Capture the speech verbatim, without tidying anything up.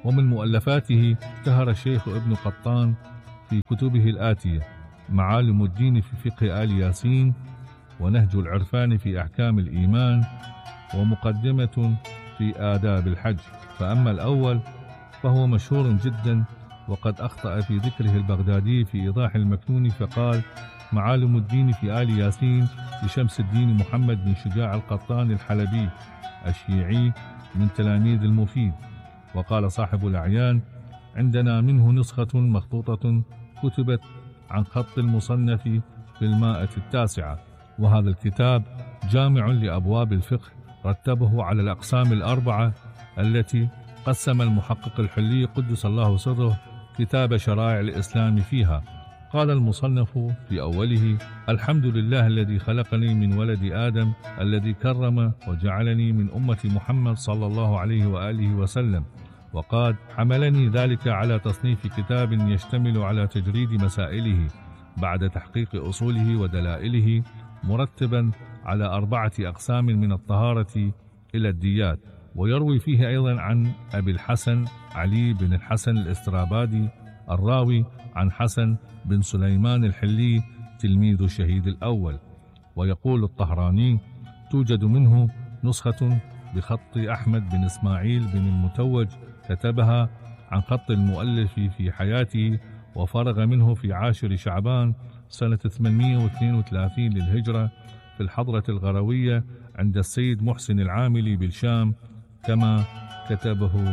ومن مؤلفاته اشتهر الشيخ ابن قطان في كتبه الآتية: معالم الدين في فقه آل ياسين، ونهج العرفان في أحكام الإيمان، ومقدمة في آداب الحج. فأما الأول فهو مشهور جدا، وقد أخطأ في ذكره البغدادي في إيضاح المكنون فقال: معالم الدين في آل ياسين لشمس الدين محمد بن شجاع القطان الحلبي الشيعي من تلاميذ المفيد. وقال صاحب الأعيان: عندنا منه نسخة مخطوطة كتبت عن خط المصنف في المائة التاسعة. وهذا الكتاب جامع لأبواب الفقه، رتبه على الأقسام الأربعة التي قسم المحقق الحلي قدس الله سره كتاب شرائع الإسلام فيها. قال المصنف في أوله: الحمد لله الذي خلقني من ولد آدم، الذي كرم وجعلني من أمة محمد صلى الله عليه وآله وسلم، وقد حملني ذلك على تصنيف كتاب يشتمل على تجريد مسائله بعد تحقيق أصوله ودلائله، مرتبا على أربعة أقسام من الطهارة إلى الديات. ويروي فيه أيضا عن أبي الحسن علي بن الحسن الاسترابادي الراوي عن حسن بن سليمان الحلي تلميذ الشهيد الأول. ويقول الطهراني: توجد منه نسخة بخط أحمد بن إسماعيل بن المتوج، كتبها عن خط المؤلف في حياته، وفرغ منه في عاشر شعبان سنة ثمانمائة واثنين وثلاثين للهجرة في الحضرة الغروية عند السيد محسن العاملي بالشام، كما كتبه